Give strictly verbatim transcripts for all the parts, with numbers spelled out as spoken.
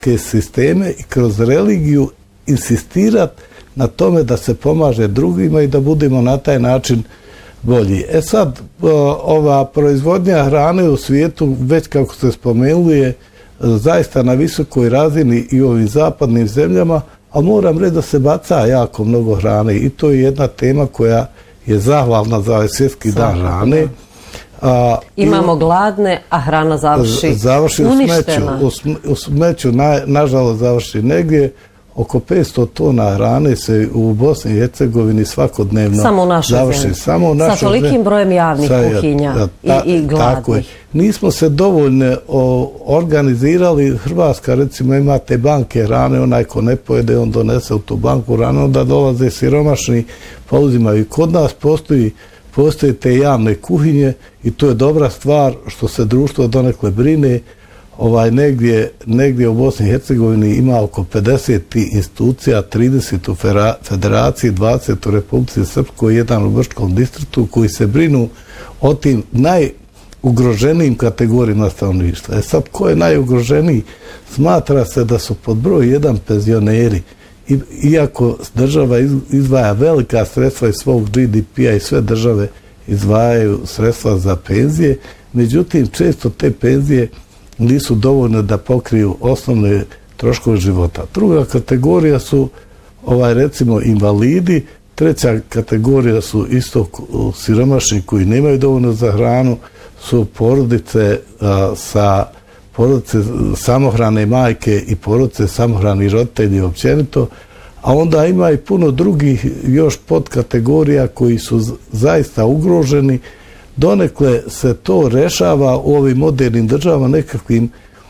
sisteme i kroz religiju insistirati na tome da se pomaže drugima i da budemo na taj način bolji. E sad, ova proizvodnja hrane u svijetu, već kako ste spomenuli, je zaista na visokoj razini i u ovim zapadnim zemljama, ali moram reći da se baca jako mnogo hrane i to je jedna tema koja je zahvalna za ovaj svjetski dan hrane. A, Imamo i, gladne, a hrana završi, završi uništena. U smeću, u smeću na, nažalost završi negdje. Oko petsto tona hrane se u Bosni i Hercegovini svakodnevno Samo u našoj završi. zemlji. Samo u našoj Sa tolikim brojem javnih sa, kuhinja ja, ta, i, i gladnih. Tako je. Nismo se dovoljno o, organizirali. Hrvatska recimo ima te banke hrane, onaj ko ne pojede, on donese u tu banku hrane, onda dolaze siromašni, pa uzimaju. Kod nas postoji, postoje te javne kuhinje i to je dobra stvar što se društvo donekle brine. Ovaj, negdje, negdje u Bosni i Hercegovini ima oko pedeset institucija, trideset u Federaciji, dvadeset u Republici Srpskoj, jedan u Brčkom distriktu koji se brinu o tim najugroženijim kategorijama stanovništva. E sad, ko je najugroženiji? Smatra se da su pod broj jedan penzioneri. I, iako država izdvaja velika sredstva iz svog G D P-a i sve države izdvajaju sredstva za penzije, međutim, često te penzije nisu dovoljne da pokriju osnovne troškove života. Druga kategorija su ovaj recimo invalidi, treća kategorija su isto siromašni koji nemaju dovoljno za hranu, su porodice a, sa porodice samohrane majke i porodice samohrani roditelji općenito, a onda ima i puno drugih još podkategorija koji su zaista ugroženi. Donekle se to rešava u ovim modernim državama nekakvim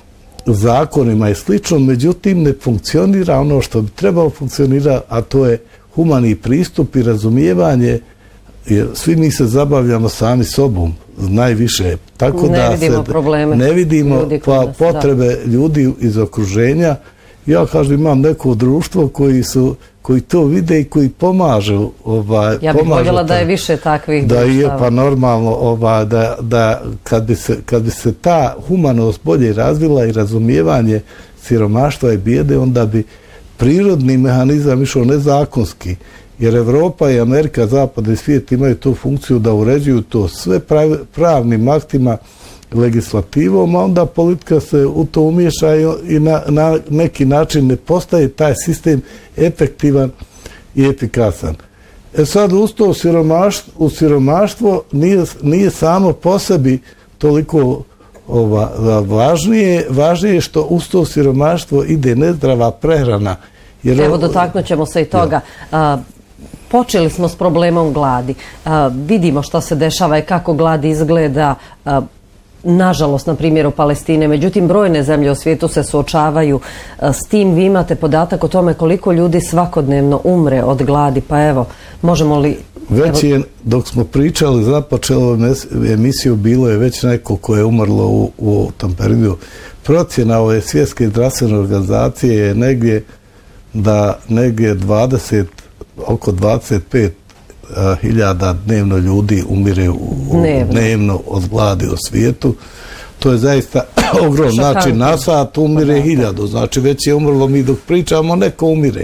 zakonima i slično, međutim ne funkcionira ono što bi trebalo funkcionira, a to je humani pristup i razumijevanje, jer svi mi se zabavljamo sami sobom najviše, tako ne da vidimo se probleme, ne vidimo pa nas, potrebe da. ljudi iz okruženja. Ja kažem, imam neko društvo koji su koji to vide i koji pomažu. Ovaj, ja bih voljela da je više takvih da društava. Je pa normalno ovaj, da, da kad, bi se, kad bi se ta humanost bolje razvila i razumijevanje siromaštva i bijede, onda bi prirodni mehanizam išao nezakonski. Jer Evropa i Amerika, zapadni svijet imaju tu funkciju da uređuju to sve prav, pravnim aktima, legislativom, a onda politika se u to umiješa i na, na neki način ne postaje taj sistem efektivan i efikasan. E sad, uz to siromaštvo, u siromaštvo nije, nije samo po sebi toliko ova, važnije, važnije što uz to siromaštvo ide nezdrava prehrana. Jer Evo, dotaknut ćemo se i toga. Ja. Počeli smo s problemom gladi. Vidimo što se dešava i kako glad izgleda, nažalost, na primjeru Palestine. Međutim, brojne zemlje u svijetu se suočavaju s tim. Vi imate podatak o tome koliko ljudi svakodnevno umre od gladi. Pa evo, možemo li... Već je, dok smo pričali, započelo emisiju, bilo je već neko koje je umrlo u, u tom periodu. Procjena ove svjetske zdravstvene organizacije je negdje da negdje dvadeset, oko dvadeset pet hiljada dnevno ljudi umire u, dnevno. dnevno od gladi u svijetu. To je zaista ogromno. Znači, na sat umire hiljadu. Znači, već je umrlo, mi dok pričamo, neko umire.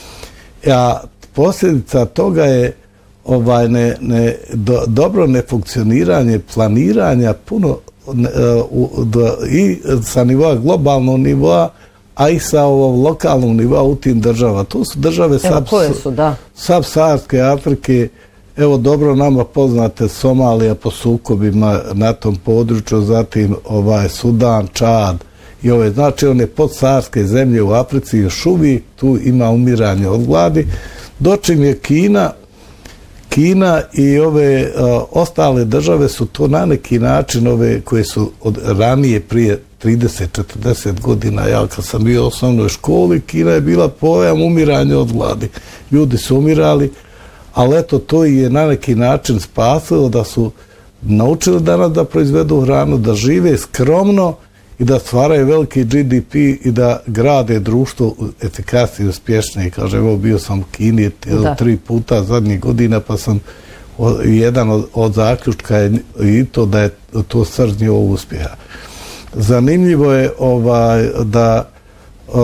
A posljedica toga je ovaj ne, ne, do, dobro nefunkcioniranje planiranja puno ne, u, do, i sa nivoa globalnog nivoa, a i sa ovog lokalnog nivoa u tim država. Tu su države Sub-Saharske Afrike, evo dobro nama poznate Somalija po sukobima na tom području, zatim ovaj Sudan, Čad i ove, znači one podsaharske zemlje u Africi još uvijek tu ima umiranje od gladi, dočim je Kina, Kina i ove uh, ostale države su to na neki način, ove koje su od ranije prije trideset do četrdeset godina, ja kad sam bio u osnovnoj školi, Kina je bila pojam umiranja od gladi. Ljudi su umirali, ali eto, to je na neki način spasilo da su naučili danas da proizvedu hranu, da žive skromno i da stvaraju veliki G D P i da grade društvo efikasnije i uspješnije. Kaže, evo bio sam u Kini da. tri puta zadnjih godina, pa sam jedan od, od zaključka je i to da je to srž njihovog uspjeha. Zanimljivo je ovaj, da